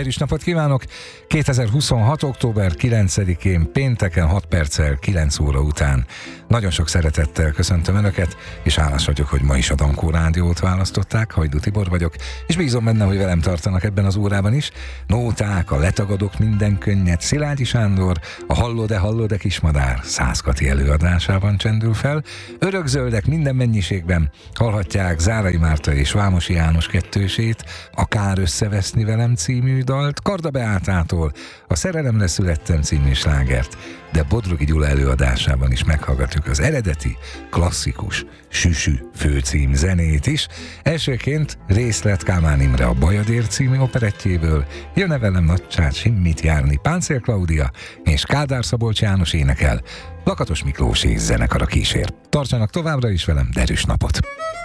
Derűs napot kívánok! 2026. október 9-én pénteken 6 perccel 9 óra után. Nagyon sok szeretettel köszöntöm Önöket, és hálás vagyok, hogy ma is a Dankó Rádiót választották. Hajdú Tibor vagyok, és bízom benne, hogy velem tartanak ebben az órában is. Nóták, a Letagadok minden könnyed Szilágyi Sándor, a Hallod-e kismadár Szászkati előadásában csendül fel. Örökzöldek minden mennyiségben hallhatják Zárai Márta és Vámosi János kettősét, a Kár összeveszni velem című dalt, Karda Beátától a Szerelemre születtem című slágert, de Bodrogi Gyula előadásában is meghallgatjuk az eredeti, klasszikus, Süsü főcím zenét is. Elsőként részlet Kálmán Imre a Bajadér című operettjéből, Jön-e velem Nagycsát simmit járni Páncél Klaudia és Kádár Szabolcs János énekel, Lakatos Miklós és zenekara kísér. Tartsanak továbbra is velem, derűs napot!